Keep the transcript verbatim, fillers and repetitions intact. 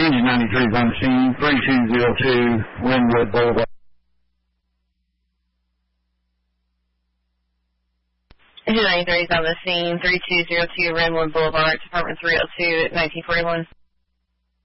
Engine ninety-three is on the scene, three two zero two Linwood Boulevard. Engine ninety-three is on the scene, three two zero two Redwood Boulevard, Department three oh two, nineteen forty-one.